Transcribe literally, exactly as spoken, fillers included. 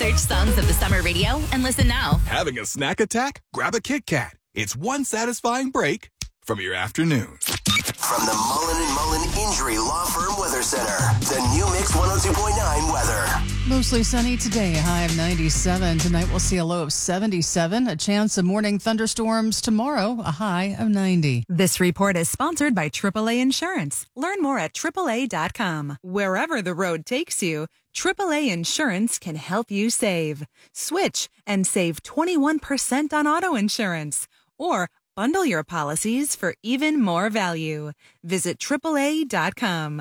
Search Songs of the Summer Radio and listen now. Having a snack attack? Grab a Kit Kat. It's one satisfying break from your afternoon. From the Mullen and Mullen Injury Law Firm Weather Center, the New Mix one oh two point nine weather. Mostly sunny today, a high of ninety-seven. Tonight we'll see a low of seventy-seven. A chance of morning thunderstorms tomorrow, a high of ninety. This report is sponsored by triple A Insurance. Learn more at triple A dot com. Wherever the road takes you, triple A Insurance can help you save. Switch and save twenty-one percent on auto insurance. Or bundle your policies for even more value. Visit triple A dot com.